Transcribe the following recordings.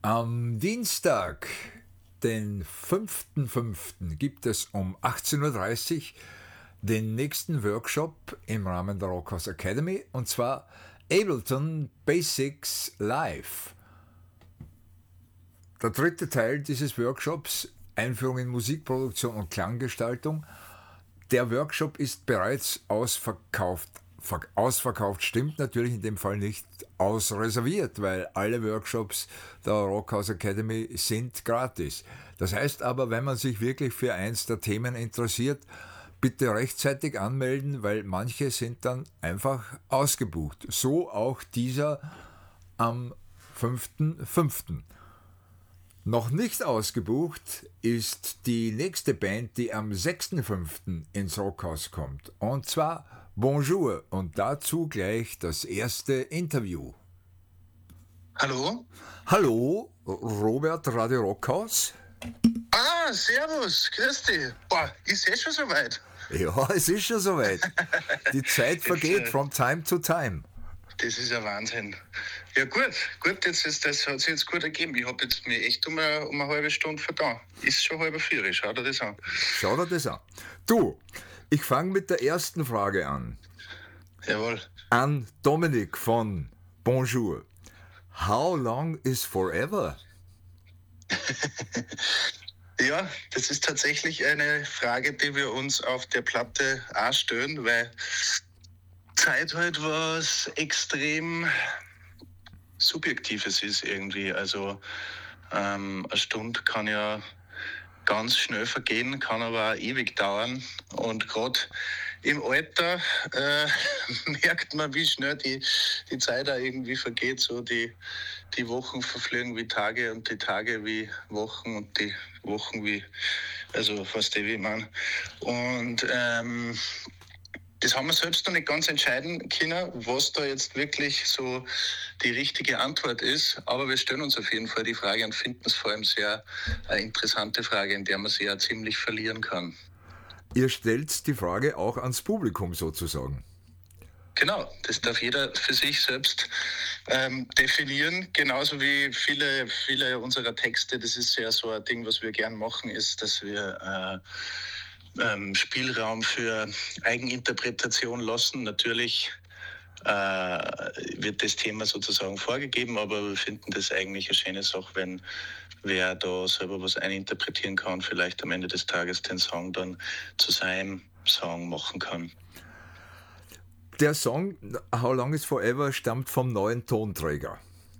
Am Dienstag, den 5.5., gibt es um 18.30 Uhr den nächsten Workshop im Rahmen der Rockhouse Academy, und zwar Ableton Basics Live. Der dritte Teil dieses Workshops, Einführung in Musikproduktion und Klanggestaltung. Der Workshop ist bereits ausverkauft. Ausverkauft stimmt natürlich in dem Fall nicht, ausreserviert, weil alle Workshops der Rockhouse Academy sind gratis. Das heißt aber, wenn man sich wirklich für eins der Themen interessiert, bitte rechtzeitig anmelden, weil manche sind dann einfach ausgebucht. So auch dieser am 5.5. Noch nicht ausgebucht ist die nächste Band, die am 6.5. ins Rockhaus kommt. Und zwar Bonjour, und dazu gleich das erste Interview. Hallo? Hallo, Robert, Radio Rockhaus. Servus, grüß dich. Boah, ist schon soweit. Ja, es ist schon soweit. Die Zeit vergeht from time to time. Das ist ein Wahnsinn. Ja gut, das hat sich jetzt gut ergeben. Ich habe jetzt mir echt um eine halbe Stunde vertan. Ist schon 3:30, schau dir das an. Schau dir das an. Du, ich fange mit der ersten Frage an. Jawohl. An Dominik von Bonjour. How long is forever? Ja, das ist tatsächlich eine Frage, die wir uns auf der Platte auch stellen, weil Zeit halt was extrem Subjektives ist irgendwie. Also eine Stunde kann ja ganz schnell vergehen, kann aber auch ewig dauern. Und gerade im Alter merkt man, wie schnell die Zeit da irgendwie vergeht. So die Wochen verfliegen wie Tage und die Tage wie Wochen und die Wochen wie, also weißt du, wie ich meine. Und das haben wir selbst noch nicht ganz entscheiden können, was da jetzt wirklich so die richtige Antwort ist. Aber wir stellen uns auf jeden Fall die Frage und finden es vor allem sehr eine interessante Frage, in der man sich ja ziemlich verlieren kann. Ihr stellt die Frage auch ans Publikum sozusagen. Genau, das darf jeder für sich selbst definieren, genauso wie viele unserer Texte. Das ist ja so ein Ding, was wir gern machen, ist, dass wir Spielraum für Eigeninterpretation lassen. Natürlich wird das Thema sozusagen vorgegeben, aber wir finden das eigentlich eine schöne Sache, wenn wer da selber was eininterpretieren kann, vielleicht am Ende des Tages den Song dann zu seinem Song machen kann. Der Song How Long Is Forever stammt vom neuen Tonträger.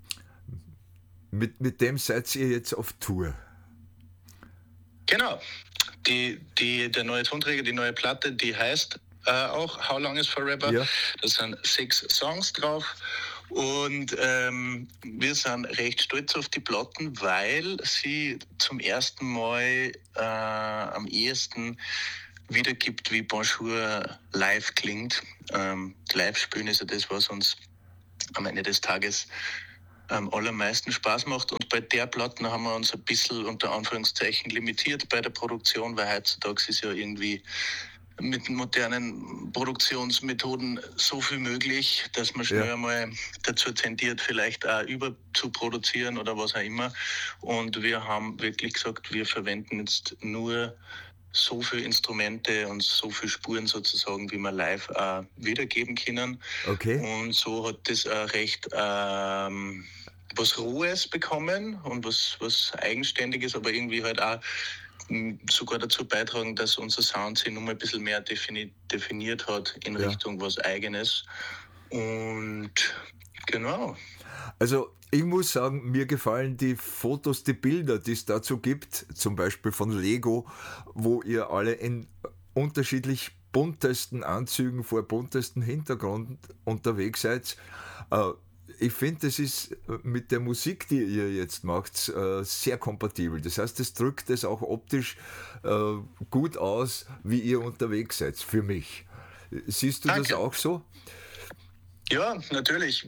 Mit dem seid ihr jetzt auf Tour. Genau. Der neue Tonträger, die neue Platte, die heißt auch How Long Is Forever. Ja. Da sind 6 Songs drauf. Und wir sind recht stolz auf die Platten, weil sie zum ersten Mal am ehesten wiedergibt, wie Bonjour live klingt. Live spielen ist ja das, was uns am Ende des Tages am allermeisten Spaß macht. Und bei der Platte haben wir uns ein bisschen unter Anführungszeichen limitiert bei der Produktion, weil heutzutage ist ja irgendwie mit modernen Produktionsmethoden so viel möglich, dass man schnell einmal dazu tendiert, vielleicht auch überzuproduzieren oder was auch immer. Und wir haben wirklich gesagt, wir verwenden jetzt nur so viele Instrumente und so viele Spuren sozusagen, wie wir live wiedergeben können. Okay. Und so hat das recht was Rohes bekommen und was Eigenständiges, aber irgendwie halt auch sogar dazu beitragen, dass unser Sound sich noch mal ein bisschen mehr definiert hat in Richtung was Eigenes. Und genau. Also ich muss sagen, mir gefallen die Fotos, die Bilder, die es dazu gibt, zum Beispiel von Lego, wo ihr alle in unterschiedlich buntesten Anzügen vor buntesten Hintergrund unterwegs seid. Ich finde, das ist mit der Musik, die ihr jetzt macht, sehr kompatibel. Das heißt, es drückt es auch optisch gut aus, wie ihr unterwegs seid, für mich. Siehst du das auch so? Ja, natürlich.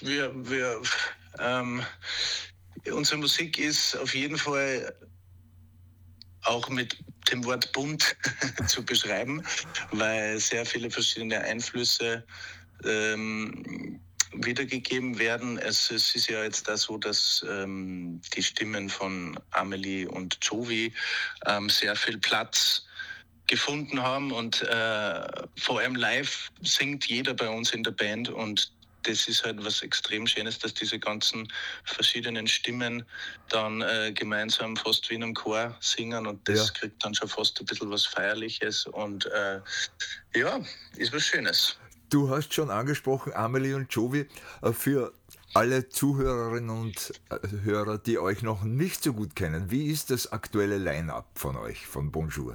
Unsere Musik ist auf jeden Fall auch mit dem Wort bunt zu beschreiben, weil sehr viele verschiedene Einflüsse wiedergegeben werden. Es ist ja jetzt da so, dass die Stimmen von Amelie und Jovi sehr viel Platz gefunden haben und vor allem live singt jeder bei uns in der Band und das ist halt was extrem Schönes, dass diese ganzen verschiedenen Stimmen dann gemeinsam fast wie in einem Chor singen und das kriegt dann schon fast ein bisschen was Feierliches und ist was Schönes. Du hast schon angesprochen, Amelie und Jovi, für alle Zuhörerinnen und Hörer, die euch noch nicht so gut kennen, wie ist das aktuelle Line-Up von euch, von Bonjour?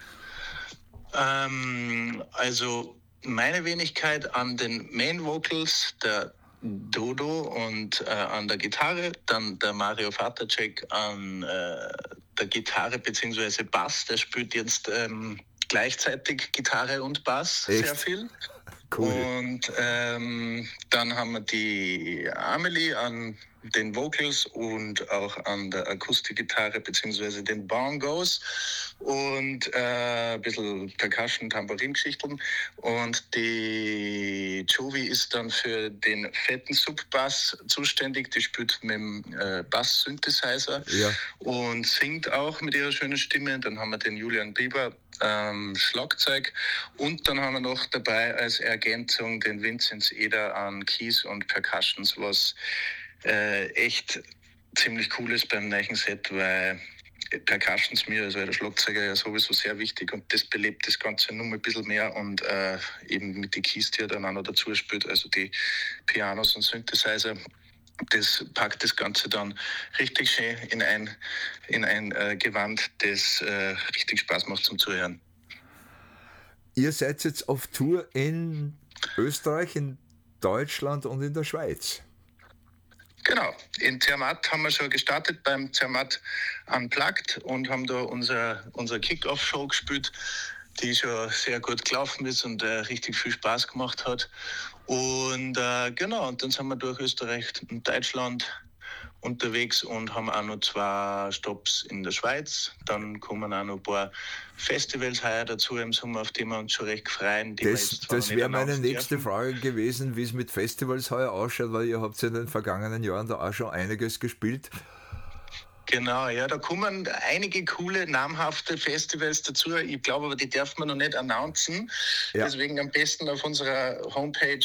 Also meine Wenigkeit an den Main Vocals, der Dodo und an der Gitarre, dann der Mario Vatercheck an der Gitarre bzw. Bass, der spielt jetzt gleichzeitig Gitarre und Bass. Echt? Sehr viel. Cool. Und dann haben wir die Amelie an den Vocals und auch an der Akustikgitarre bzw. den Bongos und ein bisschen Percussion, Tambourin-Geschichten. Und die Jovi ist dann für den fetten Subbass zuständig. Die spielt mit dem Bass-Synthesizer und singt auch mit ihrer schönen Stimme. Dann haben wir den Julian Bieber Schlagzeug und dann haben wir noch dabei als Ergänzung den Vinzenz Eder an Keys und Percussions, was echt ziemlich cool ist beim neuen Set, weil Percussions mir, also der Schlagzeuger, ja sowieso sehr wichtig und das belebt das Ganze nur ein bisschen mehr und eben mit den Keys, die er dann auch noch dazu spielt, also die Pianos und Synthesizer. Das packt das Ganze dann richtig schön in ein Gewand, das richtig Spaß macht zum Zuhören. Ihr seid jetzt auf Tour in Österreich, in Deutschland und in der Schweiz. Genau, in Zermatt haben wir schon gestartet beim Zermatt Unplugged und haben da unser Kick-Off-Show gespielt, die schon sehr gut gelaufen ist und richtig viel Spaß gemacht hat. Und und dann sind wir durch Österreich und Deutschland unterwegs und haben auch noch 2 Stops in der Schweiz. Dann kommen auch noch ein paar Festivals heuer dazu im Sommer, auf die wir uns schon recht freuen. Das wäre meine nächste Frage gewesen, wie es mit Festivals heuer ausschaut, weil ihr habt ja in den vergangenen Jahren da auch schon einiges gespielt. Genau, ja, da kommen einige coole, namhafte Festivals dazu. Ich glaube aber, die darf man noch nicht announcen. Ja. Deswegen am besten auf unserer Homepage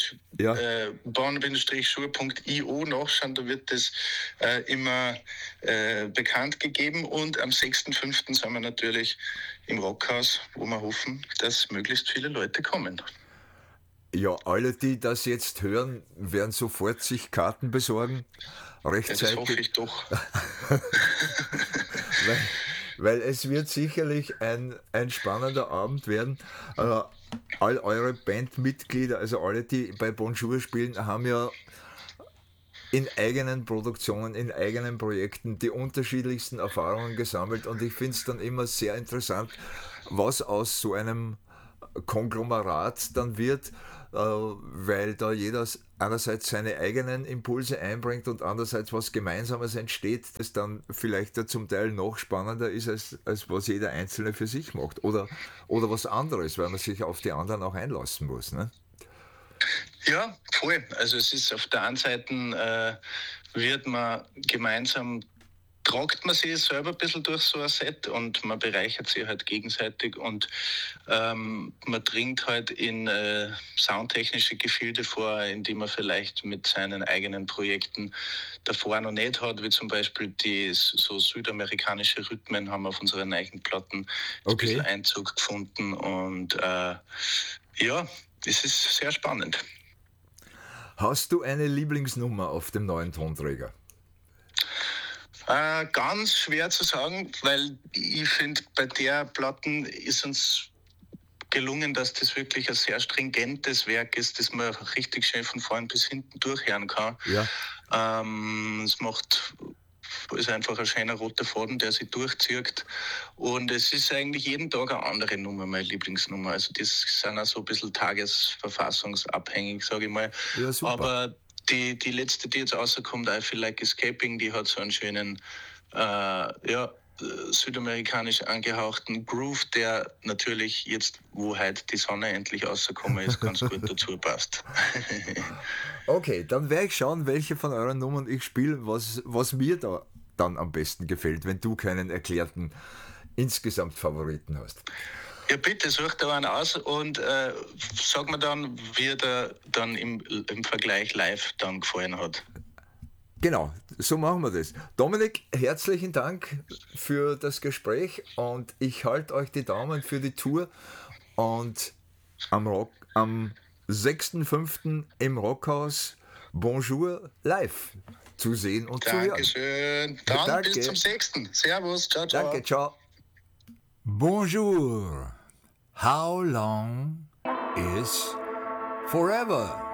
born-schuhe.io nachschauen. Da wird das immer bekannt gegeben. Und am 6.5. sind wir natürlich im Rockhaus, wo wir hoffen, dass möglichst viele Leute kommen. Ja, alle, die das jetzt hören, werden sofort sich Karten besorgen. Rechtzeitig. Ja, das hoffe ich doch. weil es wird sicherlich ein spannender Abend werden. All eure Bandmitglieder, also alle, die bei Bonjour spielen, haben ja in eigenen Produktionen, in eigenen Projekten die unterschiedlichsten Erfahrungen gesammelt und ich finde es dann immer sehr interessant, was aus so einem Konglomerat dann wird, weil da jeder einerseits seine eigenen Impulse einbringt und andererseits was Gemeinsames entsteht, das dann vielleicht ja zum Teil noch spannender ist, als was jeder Einzelne für sich macht. Oder was anderes, weil man sich auf die anderen auch einlassen muss. Ne? Ja, voll. Also es ist auf der einen Seite, wird man gemeinsam, tragt man sich selber ein bisschen durch so ein Set und man bereichert sich halt gegenseitig und man dringt halt in soundtechnische Gefilde vor, in die man vielleicht mit seinen eigenen Projekten davor noch nicht hat, wie zum Beispiel die so südamerikanische Rhythmen haben auf unseren neuen Platten ein bisschen Einzug gefunden und es ist sehr spannend. Hast du eine Lieblingsnummer auf dem neuen Tonträger? Ganz schwer zu sagen, weil ich finde, bei der Platten ist uns gelungen, dass das wirklich ein sehr stringentes Werk ist, das man richtig schön von vorn bis hinten durchhören kann. Ja. Es ist einfach ein schöner roter Faden, der sich durchzieht. Und es ist eigentlich jeden Tag eine andere Nummer, meine Lieblingsnummer. Also das sind auch so ein bisschen tagesverfassungsabhängig, sage ich mal. Ja, super. Aber die letzte, die jetzt rauskommt, I Feel Like Escaping, die hat so einen schönen südamerikanisch angehauchten Groove, der natürlich jetzt, wo halt die Sonne endlich rausgekommen ist, ganz gut dazu passt. Okay, dann werde ich schauen, welche von euren Nummern ich spiele, was mir da dann am besten gefällt, wenn du keinen erklärten insgesamt Favoriten hast. Ja, bitte, such da einen aus und sag mir dann, wie der dann im Vergleich live dann gefallen hat. Genau, so machen wir das. Dominik, herzlichen Dank für das Gespräch und ich halte euch die Daumen für die Tour und am 6.5. im Rockhaus Bonjour live zu sehen und zu hören. Dankeschön. Dann Danke. bis zum 6. Servus, ciao, ciao. Danke, ciao. Bonjour. How long is forever?